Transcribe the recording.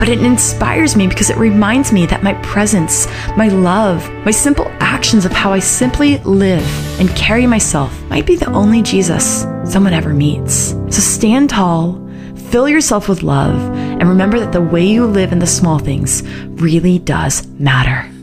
but it inspires me because it reminds me that my presence, my love, my simple actions of how I simply live and carry myself might be the only Jesus someone ever meets. So stand tall, fill yourself with love, and remember that the way you live in the small things really does matter.